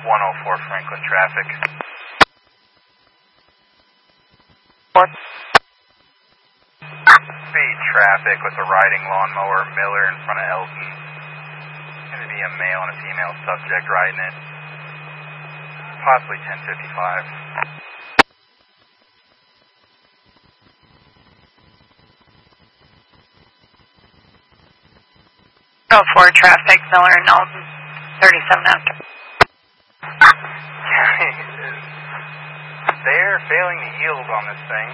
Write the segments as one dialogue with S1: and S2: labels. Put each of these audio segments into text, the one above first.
S1: 104 Franklin traffic.
S2: What?
S1: Speed traffic with a riding lawnmower, Miller in front of Elton. Going to be a male and a female subject riding it. Possibly 1055.
S2: 04 traffic, Miller and Elton, 37 after.
S1: They're failing to yield on this thing.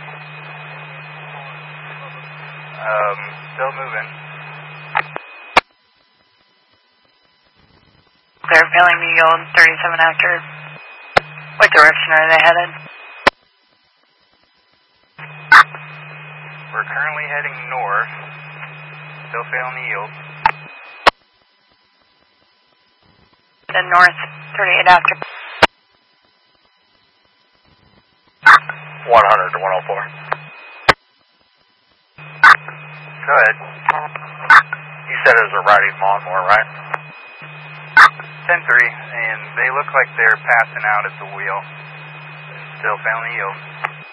S1: Still moving.
S2: They're failing to yield, 37 after. What direction are they headed?
S1: We're currently heading north. Still failing to yield.
S2: Then north, 38 after.
S1: 100 to 104. Go ahead.
S3: You said it was a riding lawnmower, right?
S1: 10-3, and they look like they're passing out at the wheel. Still failing to yield.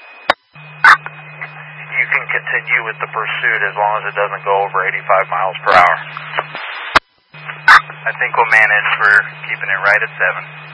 S3: You can continue with the pursuit as long as it doesn't go over 85 miles per hour.
S1: I think we'll manage for keeping it right at 7.